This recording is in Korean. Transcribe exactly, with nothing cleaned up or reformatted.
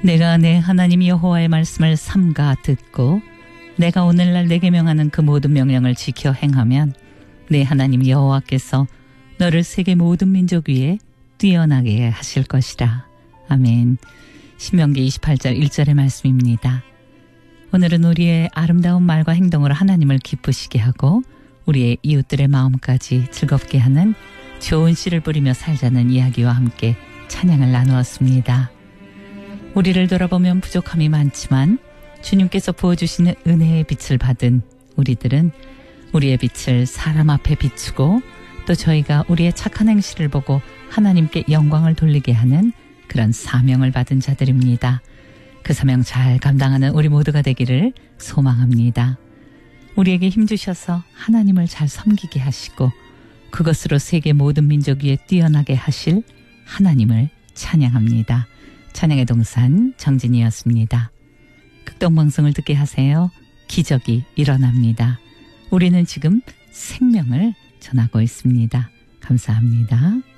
내가 내 하나님 여호와의 말씀을 삼가 듣고 내가 오늘날 내게 명하는 그 모든 명령을 지켜 행하면 내 하나님 여호와께서 너를 세계 모든 민족 위에 뛰어나게 하실 것이라. 아멘. 신명기 이십팔 장 일 절의 말씀입니다. 오늘은 우리의 아름다운 말과 행동으로 하나님을 기쁘시게 하고 우리의 이웃들의 마음까지 즐겁게 하는 좋은 씨를 뿌리며 살자는 이야기와 함께 찬양을 나누었습니다. 우리를 돌아보면 부족함이 많지만 주님께서 부어주시는 은혜의 빛을 받은 우리들은 우리의 빛을 사람 앞에 비추고 또 저희가 우리의 착한 행실을 보고 하나님께 영광을 돌리게 하는 그런 사명을 받은 자들입니다. 그 사명 잘 감당하는 우리 모두가 되기를 소망합니다. 우리에게 힘주셔서 하나님을 잘 섬기게 하시고 그것으로 세계 모든 민족 위에 뛰어나게 하실 하나님을 찬양합니다. 찬양의 동산 정진이었습니다. 극동방송을 듣게 하세요. 기적이 일어납니다. 우리는 지금 생명을 전하고 있습니다. 감사합니다.